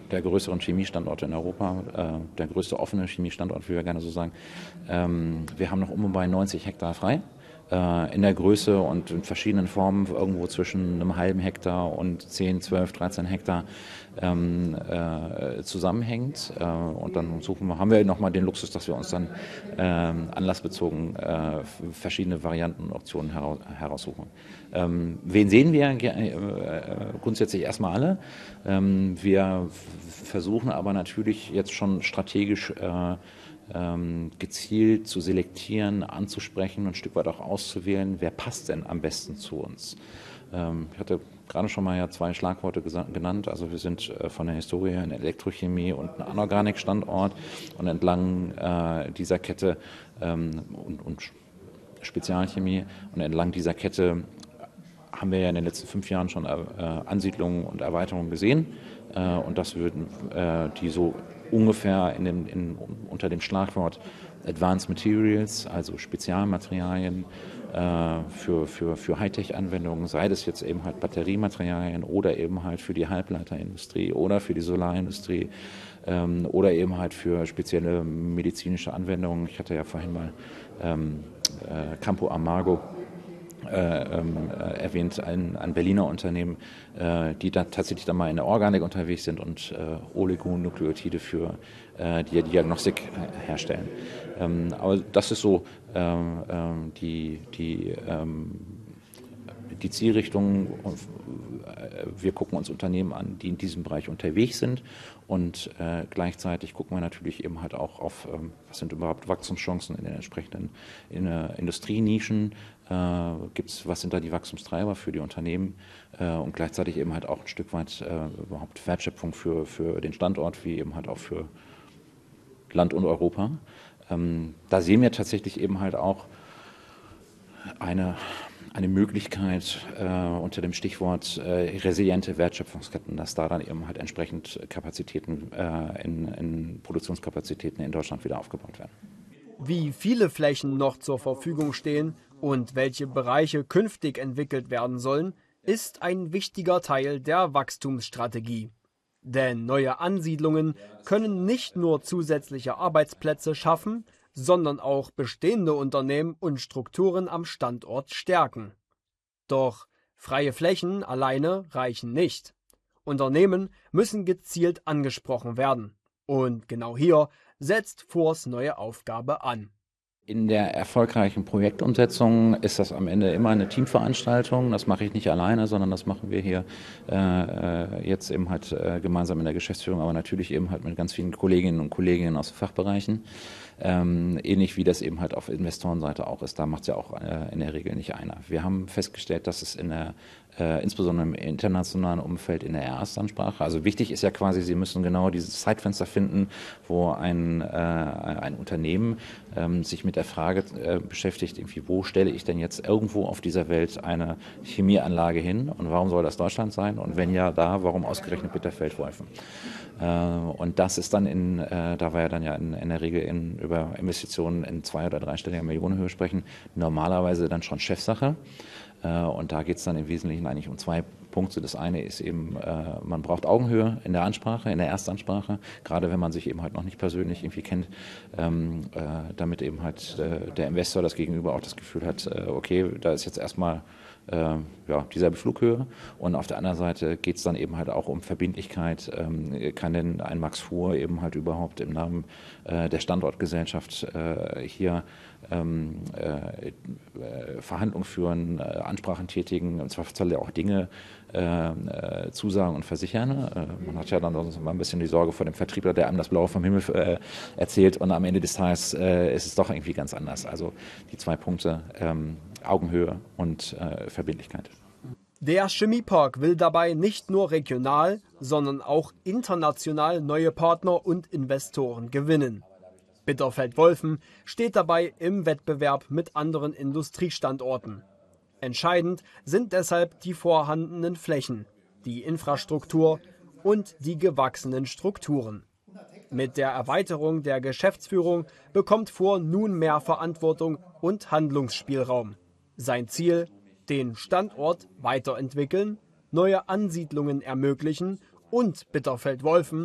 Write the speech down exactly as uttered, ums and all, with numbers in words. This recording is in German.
der größeren Chemiestandorte in Europa, äh, der größte offene Chemiestandort, wie wir gerne so sagen. Ähm, wir haben noch um und bei neunzig Hektar frei. In der Größe und in verschiedenen Formen, irgendwo zwischen einem halben Hektar und zehn, zwölf, dreizehn Hektar ähm, äh, zusammenhängt. Äh, und dann suchen wir, haben wir nochmal den Luxus, dass wir uns dann äh, anlassbezogen äh, verschiedene Varianten und Optionen heraus, heraussuchen. Ähm, wen sehen wir? Äh, grundsätzlich erstmal alle. Ähm, wir versuchen aber natürlich jetzt schon strategisch äh, Ähm, gezielt zu selektieren, anzusprechen und ein Stück weit auch auszuwählen, wer passt denn am besten zu uns. Ähm, ich hatte gerade schon mal ja zwei Schlagworte genannt. Also wir sind äh, von der Historie her eine Elektrochemie und ein Anorganik-Standort und entlang äh, dieser Kette ähm, und, und Spezialchemie und entlang dieser Kette haben wir ja in den letzten fünf Jahren schon äh, Ansiedlungen und Erweiterungen gesehen äh, und das würden äh, die so ungefähr in dem, in, unter dem Schlagwort Advanced Materials, also Spezialmaterialien äh, für, für, für Hightech-Anwendungen, sei das jetzt eben halt Batteriematerialien oder eben halt für die Halbleiterindustrie oder für die Solarindustrie ähm, oder eben halt für spezielle medizinische Anwendungen. Ich hatte ja vorhin mal ähm, äh, Campo Amargo Äh, ähm, äh, erwähnt, ein, ein Berliner Unternehmen, äh, die da tatsächlich dann mal in der Organik unterwegs sind und äh, Oligonukleotide für äh, die Diagnostik herstellen. Ähm, aber das ist so ähm, ähm, die, die, ähm, die Zielrichtung. Wir gucken uns Unternehmen an, die in diesem Bereich unterwegs sind und äh, gleichzeitig gucken wir natürlich eben halt auch auf, ähm, was sind überhaupt Wachstumschancen in den entsprechenden in, äh, Industrienischen, äh, gibt's, was sind da die Wachstumstreiber für die Unternehmen äh, und gleichzeitig eben halt auch ein Stück weit äh, überhaupt Wertschöpfung für, für den Standort, wie eben halt auch für Land und Europa. Ähm, da sehen wir tatsächlich eben halt auch eine eine Möglichkeit äh, unter dem Stichwort äh, resiliente Wertschöpfungsketten, dass da dann eben halt entsprechend Kapazitäten äh, in, in Produktionskapazitäten in Deutschland wieder aufgebaut werden. Wie viele Flächen noch zur Verfügung stehen und welche Bereiche künftig entwickelt werden sollen, ist ein wichtiger Teil der Wachstumsstrategie. Denn neue Ansiedlungen können nicht nur zusätzliche Arbeitsplätze schaffen, sondern auch bestehende Unternehmen und Strukturen am Standort stärken. Doch freie Flächen alleine reichen nicht. Unternehmen müssen gezielt angesprochen werden. Und genau hier setzt Force neue Aufgabe an. In der erfolgreichen Projektumsetzung ist das am Ende immer eine Teamveranstaltung. Das mache ich nicht alleine, sondern das machen wir hier äh, jetzt eben halt äh, gemeinsam in der Geschäftsführung, aber natürlich eben halt mit ganz vielen Kolleginnen und Kollegen aus den Fachbereichen. Ähm, ähnlich wie das eben halt auf Investorenseite auch ist. Da macht es ja auch äh, in der Regel nicht einer. Wir haben festgestellt, dass es in der äh, insbesondere im internationalen Umfeld in der Erstansprache, also wichtig ist ja quasi, Sie müssen genau dieses Zeitfenster finden, wo ein, äh, ein Unternehmen ähm, sich mit der Frage äh, beschäftigt, irgendwie, wo stelle ich denn jetzt irgendwo auf dieser Welt eine Chemieanlage hin und warum soll das Deutschland sein und wenn ja da, warum ausgerechnet Bitterfeld-Wolfen? Äh, und das ist dann in, äh, da wir ja dann ja in, in der Regel in, über Investitionen in zwei- oder dreistelliger Millionenhöhe sprechen, normalerweise dann schon Chefsache. Äh, und da geht es dann im Wesentlichen eigentlich um zwei Punkte. Das eine ist eben, äh, man braucht Augenhöhe in der Ansprache, in der Erstansprache, gerade wenn man sich eben halt noch nicht persönlich irgendwie kennt, ähm, äh, damit eben halt äh, der Investor, das Gegenüber auch das Gefühl hat, äh, okay, da ist jetzt erstmal äh, ja, dieselbe Flughöhe. Und auf der anderen Seite geht es dann eben halt auch um Verbindlichkeit. Ähm, kann denn ein Max Fuhr eben halt überhaupt im Namen äh, der Standortgesellschaft äh, hier ähm, äh, Verhandlungen führen, äh, Ansprachen tätigen, im Zweifelsfall auch Dinge äh, zusagen und versichern. Äh, man hat ja dann sonst mal ein bisschen die Sorge vor dem Vertriebler, der einem das Blaue vom Himmel äh, erzählt und am Ende des Tages äh, ist es doch irgendwie ganz anders. Also die zwei Punkte, ähm, Augenhöhe und äh, Verbindlichkeit. Der Chemiepark will dabei nicht nur regional, sondern auch international neue Partner und Investoren gewinnen. Bitterfeld-Wolfen steht dabei im Wettbewerb mit anderen Industriestandorten. Entscheidend sind deshalb die vorhandenen Flächen, die Infrastruktur und die gewachsenen Strukturen. Mit der Erweiterung der Geschäftsführung bekommt Fuhr nun mehr Verantwortung und Handlungsspielraum. Sein Ziel: den Standort weiterentwickeln, neue Ansiedlungen ermöglichen und Bitterfeld-Wolfen